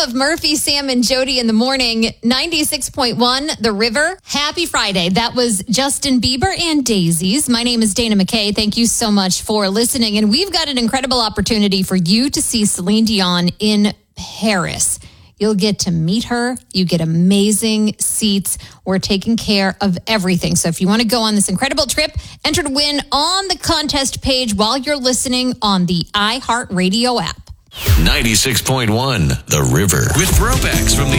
of Murphy, Sam, and Jody in the morning. 96.1 The River. Happy Friday. That was Justin Bieber and Daisies. My name is Dana McKay. Thank you so much for listening. And we've got an incredible opportunity for you to see Celine Dion in Paris. You'll get to meet her. You get amazing seats. We're taking care of everything. So if you want to go on this incredible trip, enter to win on the contest page while you're listening on the iHeartRadio app. 96.1 The River. With throwbacks from the